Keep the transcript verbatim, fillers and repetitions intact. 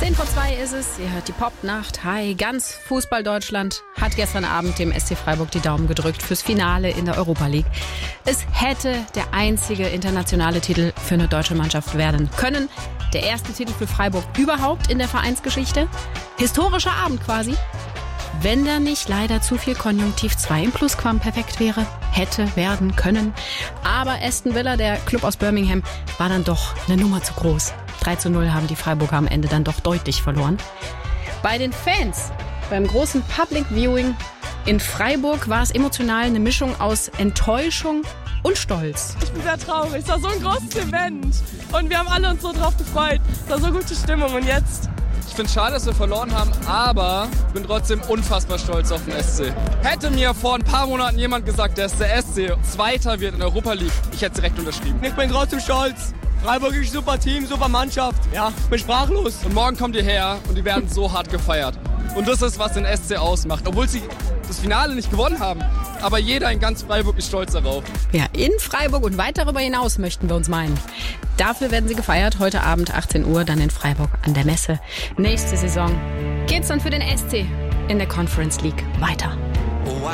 Zehn vor zwei ist es, ihr hört die Popnacht. Hi, ganz Fußball-Deutschland hat gestern Abend dem S C Freiburg die Daumen gedrückt fürs Finale in der Europa League. Es hätte der einzige internationale Titel für eine deutsche Mannschaft werden können. Der erste Titel für Freiburg überhaupt in der Vereinsgeschichte. Historischer Abend quasi. Wenn da nicht leider zu viel Konjunktiv zwei im Plusquamperfekt wäre, hätte werden können. Aber Aston Villa, der Club aus Birmingham, war dann doch eine Nummer zu groß. drei zu null haben die Freiburger am Ende dann doch deutlich verloren. Bei den Fans, beim großen Public Viewing in Freiburg, war es emotional eine Mischung aus Enttäuschung und Stolz. Ich bin sehr traurig. Es war so ein großes Event und wir haben alle uns so drauf gefreut. Es war so gute Stimmung und jetzt... Ich finde es schade, dass wir verloren haben, aber ich bin trotzdem unfassbar stolz auf den S C. Hätte mir vor ein paar Monaten jemand gesagt, dass der S C Zweiter wird in der Europa League, ich hätte es direkt unterschrieben. Ich bin trotzdem stolz. Freiburg ist ein super Team, super Mannschaft. Ja, ich bin sprachlos. Und morgen kommt ihr her und die werden so hart gefeiert. Und das ist, was den S C ausmacht, obwohl sie das Finale nicht gewonnen haben. Aber jeder in ganz Freiburg ist stolz darauf. Ja, in Freiburg und weit darüber hinaus möchten wir uns meinen. Dafür werden sie gefeiert, heute Abend achtzehn Uhr, dann in Freiburg an der Messe. Nächste Saison geht's dann für den S C in der Conference League weiter. Oh,